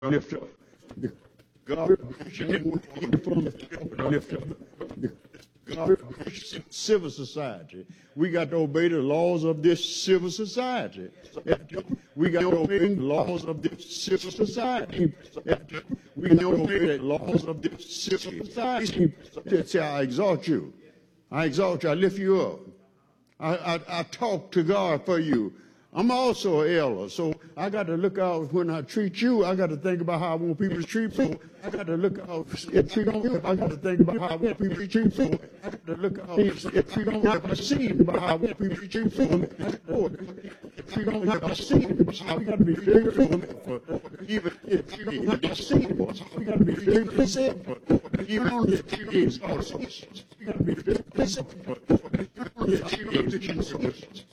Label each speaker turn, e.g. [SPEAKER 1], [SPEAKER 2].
[SPEAKER 1] lift up. God, lift up. God, civil society. We got to obey the laws of this civil society. We got to obey the laws of this civil society. We got to obey the laws of this civil society. I exalt you. I exalt you. I lift you up. I talk to God for you. I'm also an elder, so I got to look out when I treat you. I got to think about how I want people to treat me. I got to look out if you don't. I got to think about how I want people to treat me. I got to look out if you don't have a seed about how I want people to treat me. If you don't have a seed about how we got to be faithful, even if you don't have a seed about how we got to be faithful, even if you don't have a seed, we got to be faithful. If you don't have a seed,